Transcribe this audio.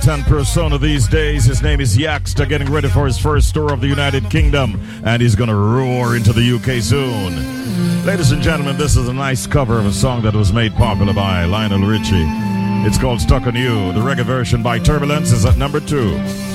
and persona these days. His name is Yaxter, getting ready for his first tour of the United Kingdom, and he's gonna roar into the UK soon. Ladies and gentlemen, this is a nice cover of a song that was made popular by Lionel Richie. It's called Stuck on You. The reggae version by Turbulence is at number 2.